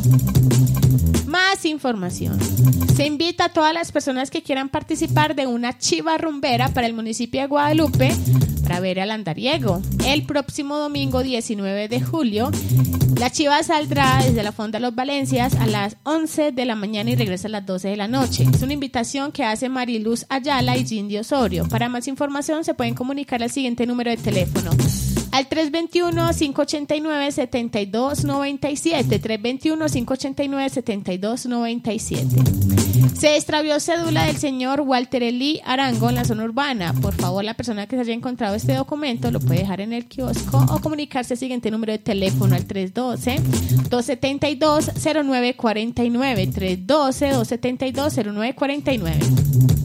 Más información. Se invita a todas las personas que quieran participar de una chiva rumbera para el municipio de Guadalupe para ver al andariego. El próximo domingo 19 de julio, la chiva saldrá desde la Fonda Los Valencias a las 11 de la mañana y regresa a las 12 de la noche. Es una invitación que hace Mariluz Ayala y Gindy Osorio. Para más información se pueden comunicar al siguiente número de teléfono: al 321-589-7297, 321-589-7297. Se extravió cédula del señor Walter Eli Arango en la zona urbana. Por favor, la persona que se haya encontrado este documento lo puede dejar en el kiosco o comunicarse al siguiente número de teléfono: al 312-272-0949, 312-272-0949.